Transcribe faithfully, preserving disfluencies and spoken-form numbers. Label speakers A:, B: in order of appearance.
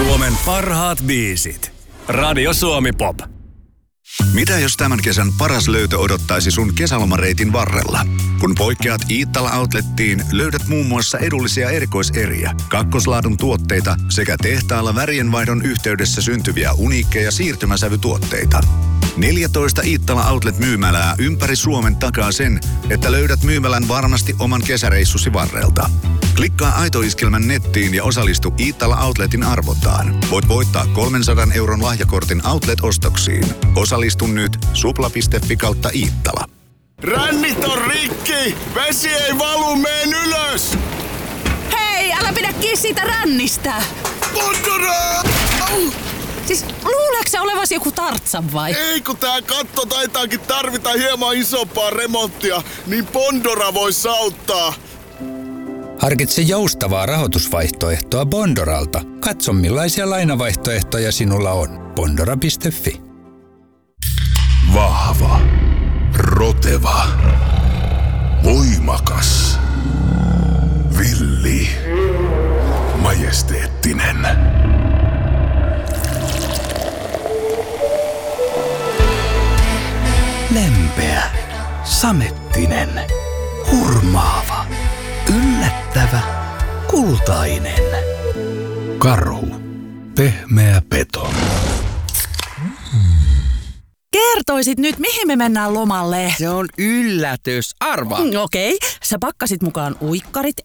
A: Suomen parhaat biisit. Radio Suomi Pop.
B: Mitä jos tämän kesän paras löytö odottaisi sun kesälomareitin varrella? Kun poikkeat Iittala Outlettiin, löydät muun muassa edullisia erikoiseriä, kakkoslaadun tuotteita sekä tehtaalla värienvaihdon yhteydessä syntyviä uniikkeja siirtymäsävytuotteita. neljätoista Iittala Outlet-myymälää ympäri Suomen takaa sen, että löydät myymälän varmasti oman kesäreissusi varrelta. Klikkaa Aito-iskelmän nettiin ja osallistu Iittala Outletin arvontaan. Voit voittaa kolmensadan euron lahjakortin Outlet-ostoksiin. Osallistu nyt supla piste fi kautta Iittala.
C: Rännit on rikki! Vesi ei valu, meen ylös!
D: Hei, älä pidä kiinni siitä rännistä!
C: Bondora! Au!
D: Siis luuleeko sä olevasi joku Tartsan vai?
C: Ei, kun tää katto taitaakin tarvita hieman isompaa remonttia, niin Bondora vois auttaa.
E: Harkitse joustavaa rahoitusvaihtoehtoa Bondoralta. Katso millaisia lainavaihtoehtoja sinulla on. Bondora piste fi.
F: Vahva. Roteva. Voimakas. Villi. Majesteettinen.
G: Lempeä. Samettinen. Hurmaava. Yllättävä. Kultainen.
F: Karhu. Pehmeä peto.
D: Kertoisit nyt, mihin me mennään lomalle?
G: Se on yllätys. Arvaa.
D: Mm, Okei, okay. Sä pakkasit mukaan uikkarit,